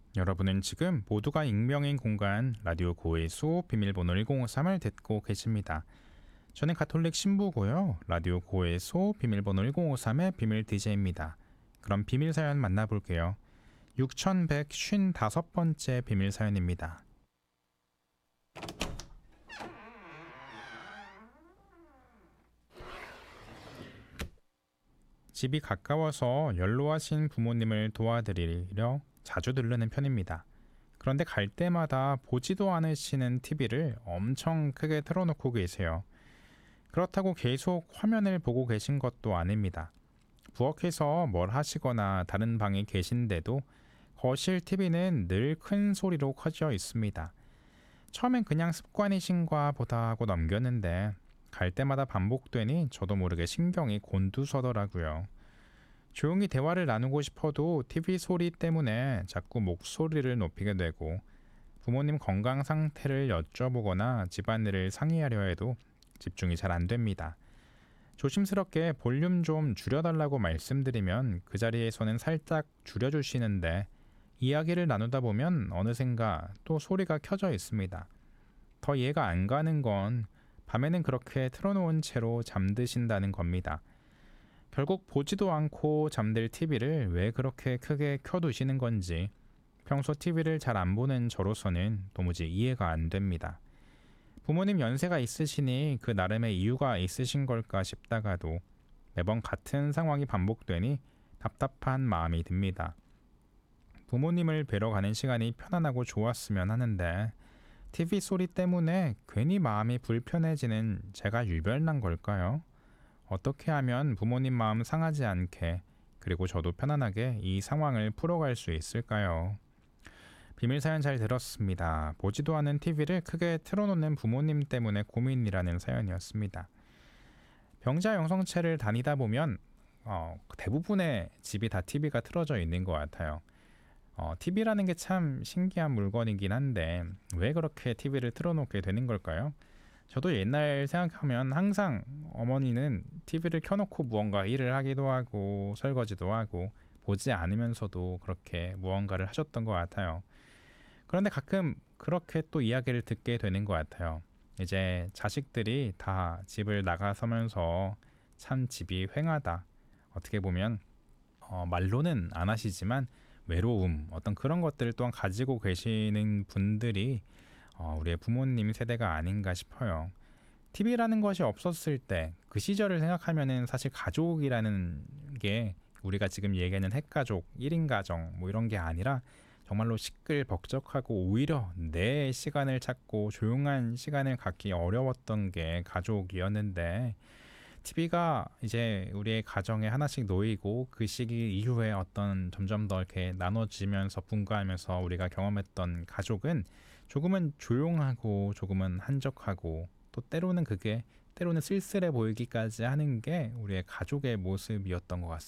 여러분은 지금 모두가 익명인 공간 라디오 고해소 비밀번호 1053을 듣고 계십니다. 저는 가톨릭 신부고요. 라디오 고해소 비밀번호 1053의 비밀 DJ입니다. 그럼 비밀 사연 만나볼게요. 6155번째 비밀 사연입니다. 집이 가까워서 연로하신 부모님을 도와드리려 자주 들르는 편입니다. 그런데 갈 때마다 보지도 않으시는 TV를 엄청 크게 틀어놓고 계세요. 그렇다고 계속 화면을 보고 계신 것도 아닙니다. 부엌에서 뭘 하시거나 다른 방에 계신데도 거실 TV는 늘 큰 소리로 커져 있습니다. 처음엔 그냥 습관이신가 보다 하고 넘겼는데 갈 때마다 반복되니 저도 모르게 신경이 곤두서더라고요. 조용히 대화를 나누고 싶어도 TV 소리 때문에 자꾸 목소리를 높이게 되고 부모님 건강 상태를 여쭤보거나 집안일을 상의하려 해도 집중이 잘 안 됩니다. 조심스럽게 볼륨 좀 줄여달라고 말씀드리면 그 자리에서는 살짝 줄여주시는데 이야기를 나누다 보면 어느샌가 또 소리가 켜져 있습니다. 더 이해가 안 가는 건 밤에는 그렇게 틀어놓은 채로 잠드신다는 겁니다. 결국 보지도 않고 잠들 TV를 왜 그렇게 크게 켜두시는 건지 평소 TV를 잘 안 보는 저로서는 도무지 이해가 안 됩니다. 부모님 연세가 있으시니 그 나름의 이유가 있으신 걸까 싶다가도 매번 같은 상황이 반복되니 답답한 마음이 듭니다. 부모님을 뵈러 가는 시간이 편안하고 좋았으면 하는데 TV 소리 때문에 괜히 마음이 불편해지는 제가 유별난 걸까요? 어떻게 하면 부모님 마음 상하지 않게 그리고 저도 편안하게 이 상황을 풀어갈 수 있을까요? 비밀 사연 잘 들었습니다. 보지도 않은 TV를 크게 틀어놓는 부모님 때문에 고민이라는 사연이었습니다. 병자 영성체를 다니다 보면 대부분의 집이 다 TV가 틀어져 있는 것 같아요. TV라는 게 참 신기한 물건이긴 한데 왜 그렇게 TV를 틀어놓게 되는 걸까요? 저도 옛날 생각하면 항상 어머니는 TV를 켜놓고 무언가 일을 하기도 하고 설거지도 하고 보지 않으면서도 그렇게 무언가를 하셨던 것 같아요. 그런데 가끔 그렇게 또 이야기를 듣게 되는 것 같아요. 이제 자식들이 다 집을 나가서면서 참 집이 휑하다. 어떻게 보면 말로는 안 하시지만 외로움, 어떤 그런 것들을 또한 가지고 계시는 분들이 우리의 부모님 세대가 아닌가 싶어요. TV라는 것이 없었을 때 그 시절을 생각하면은 사실 가족이라는 게 우리가 지금 얘기하는 핵가족, 1인 가정 뭐 이런 게 아니라 정말로 시끌벅적하고 오히려 내 시간을 찾고 조용한 시간을 갖기 어려웠던 게 가족이었는데 TV가 이제 우리의 가정에 하나씩 놓이고 그 시기 이후에 어떤 점점 더 이렇게 나눠지면서 분가하면서 우리가 경험했던 가족은 조금은 조용하고 조금은 한적하고 또 때로는 그게 때로는 쓸쓸해 보이기까지 하는 게 우리의 가족의 모습이었던 것 같습니다.